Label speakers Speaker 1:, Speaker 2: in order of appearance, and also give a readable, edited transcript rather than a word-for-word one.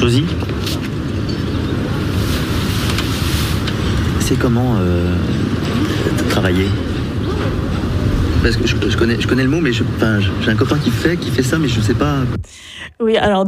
Speaker 1: Josie, c'est comment travailler? Parce que je connais le mot, mais j'ai un copain qui fait ça, mais je sais pas.
Speaker 2: Oui, alors